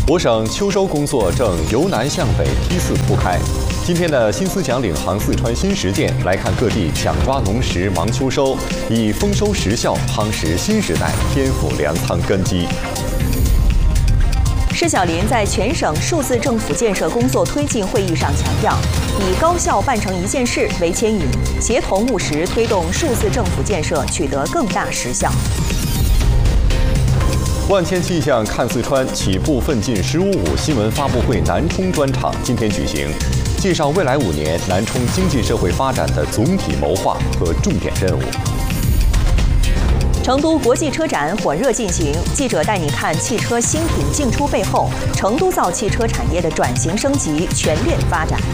我省秋收工作正由南向北梯次铺开。今天的新思讲领航四川新实践，来看各地抢抓农时忙秋收，以丰收实效夯实新时代天府粮仓根基。 施小林在全省数字政府建设工作推进会议上强调，以高效办成一件事为牵引，协同务实推动数字政府建设取得更大实效。 万千气象看四川起步奋进“15+5”新闻发布会南充专场今天举行，介绍未来5年南充经济社会发展的总体谋划和重点任务。 成都国际车展火热进行，记者带你看汽车新品进出背后，成都造汽车产业的转型升级全链发展。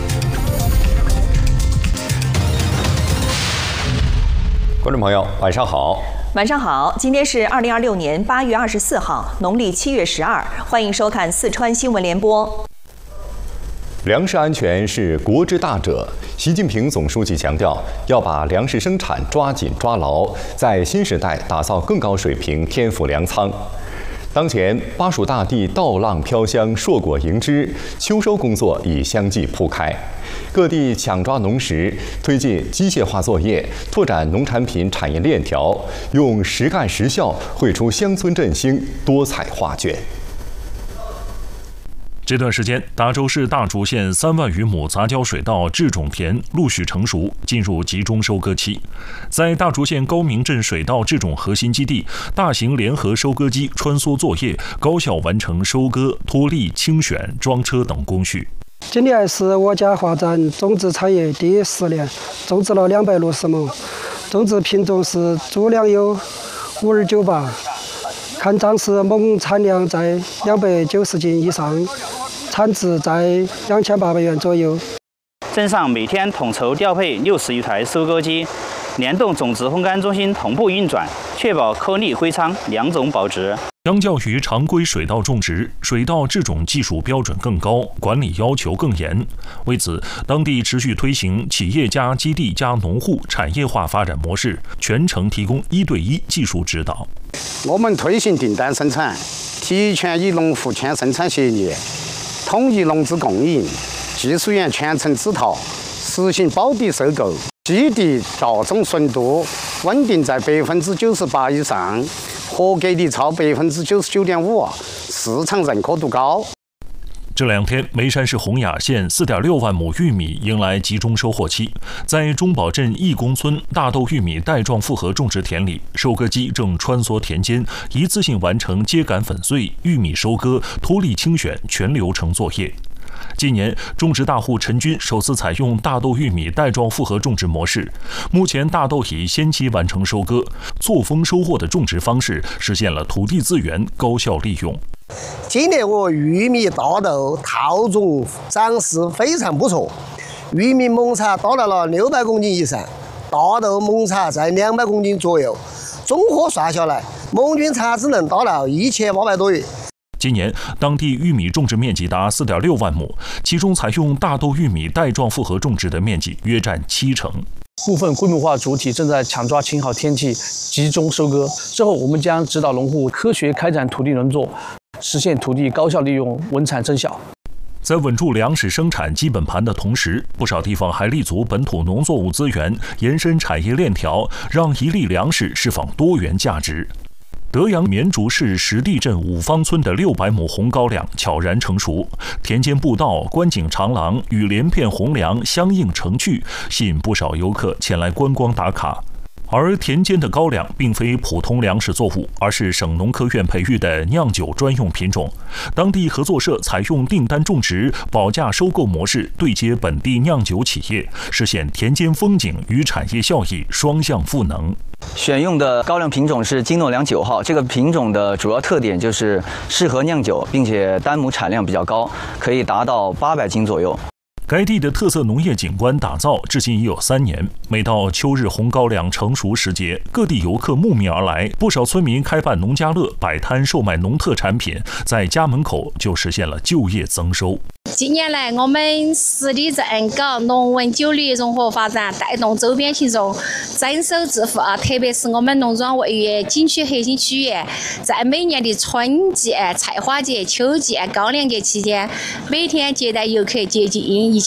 观众朋友，晚上好。 晚上好，今天是2026年8月24号，农历7月12，欢迎收看四川新闻联播。 粮食安全是国之大者，习近平总书记强调，要把粮食生产抓紧抓牢，在新时代打造更高水平天府粮仓。当前巴蜀大地稻浪飘香，硕果盈枝，秋收工作已相继铺开。各地抢抓农时，推进机械化作业，拓展农产品产业链条，用实干实效绘出乡村振兴多彩画卷。 这段时间，达州市大竹县3万余亩杂交水稻制种田陆续成熟，进入集中收割期。在大竹县高明镇水稻制种核心基地，大型联合收割机穿梭作业，高效完成收割、脱粒、清选、装车等工序。 今年是我家发展种植产业第10年，种植了260亩，种植品种是猪粮有5298，看涨是亩产量在290斤以上，产值在2800元左右。 镇上每天统筹调配60余台收割机，联动种植烘干中心同步运转，确保颗粒归仓2种保值。 相较于常规水稻种植，水稻制种技术标准更高，管理要求更严。为此，当地持续推行企业家、基地加农户产业化发展模式，全程提供1对1技术指导。 我们推行订单生产，提前与农户签生产协议，统一农资供应，技术员全程指导，实行包地收购，基地稻种纯度稳定在98%以上，合格率超99.5%，市场认可度高。 这2天，眉山市洪雅县4.6万亩玉米迎来集中收获期。在中堡镇义工村大豆玉米带状复合种植田里，收割机正穿梭田间，一次性完成秸秆粉碎、玉米收割、脱粒清选全流程作业。今年，种植大户陈军首次采用大豆玉米带状复合种植模式。目前，大豆已先期完成收割，错峰收获的种植方式实现了土地资源高效利用。 今年我玉米、大豆套种长势非常不错，玉米亩产达到了600公斤以上，大豆亩产在200公斤左右，综合算下来，亩均产值能达到1800多元。 今年，当地玉米种植面积达4.6万亩，其中采用大豆玉米带状复合种植的面积约占70%。 部分规模化主体正在抢抓晴好天气集中收割，之后我们将指导农户科学开展土地轮作，实现土地高效利用，稳产增效。 在稳住粮食生产基本盘的同时，不少地方还立足本土农作物资源，延伸产业链条，让一粒粮食释放多元价值。德阳绵竹市石地镇五方村的600亩红高粱悄然成熟，田间步道、观景长廊与连片红粮相映成趣，吸引不少游客前来观光打卡。而田间的高粱并非普通粮食作物，而是省农科院培育的酿酒专用品种。当地合作社采用订单种植、保价收购模式对接本地酿酒企业，实现田间风景与产业效益双向赋能。 选用的高粱品种是金诺良9号，这个品种的主要特点就是适合酿酒，并且单亩产量比较高，可以达到800斤左右。 该地的特色农业景观打造至今已有3年，每到秋日红高粱成熟时节，各地游客慕名而来，不少村民开办农家乐，摆摊售卖农特产品，在家门口就实现了就业增收。 近年来，我们实力镇搞农文酒旅融合发展，带动周边群众增收致富。特别是我们农庄位于景区核心区域，在每年的春季、菜花节、秋季、高粱节期间，每天接待游客接近1000。